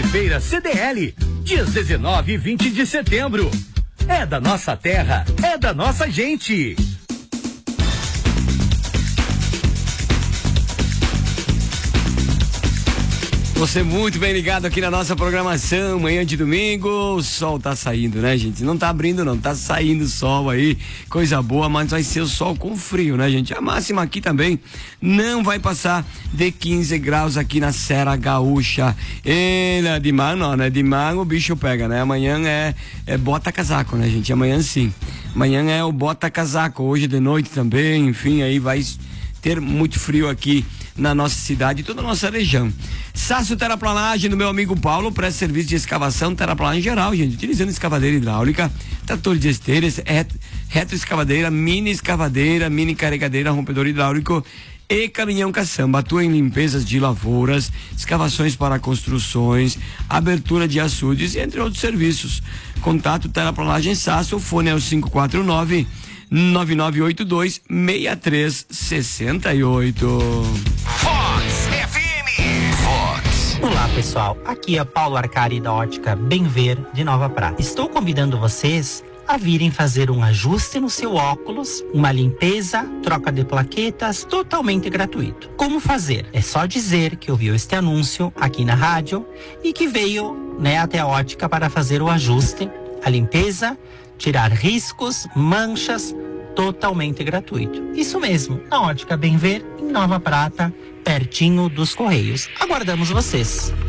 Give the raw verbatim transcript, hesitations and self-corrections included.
Feira C D L, dias dezenove e vinte de setembro. É da nossa terra, é da nossa gente. Você muito bem ligado aqui na nossa programação, manhã de domingo. O sol tá saindo, né, gente? Não tá abrindo, não, tá saindo o sol aí, coisa boa, mas vai ser o sol com frio, né, gente? A máxima aqui também não vai passar de quinze graus aqui na Serra Gaúcha. E né, de mar não, né? De mar o bicho pega, né? Amanhã é, é bota casaco, né, gente? Amanhã sim. Amanhã é o bota casaco, hoje de noite também, enfim, aí vai ter muito frio aqui na nossa cidade e toda a nossa região. Sácio Terraplanagem do meu amigo Paulo, presta serviço de escavação, terraplanagem geral, gente, utilizando escavadeira hidráulica, trator de esteiras, retroescavadeira, mini escavadeira, mini carregadeira, rompedor hidráulico e caminhão caçamba. Atua em limpezas de lavouras, escavações para construções, abertura de açudes, entre outros serviços. Contato Terraplanagem Sácio, o fone é o cinco quatro nove, nove nove oito dois, seis três seis oito. Vox F M. Vox. Olá, pessoal. Aqui é Paulo Arcari da Ótica Bem Ver de Nova Prata. Estou convidando vocês a virem fazer um ajuste no seu óculos, uma limpeza, troca de plaquetas, totalmente gratuito. Como fazer? É só dizer que ouviu este anúncio aqui na rádio e que veio, né, até a Ótica para fazer o ajuste, a limpeza, tirar riscos, manchas, totalmente gratuito. Isso mesmo, na Ótica Bem Ver, em Nova Prata, pertinho dos Correios. Aguardamos vocês.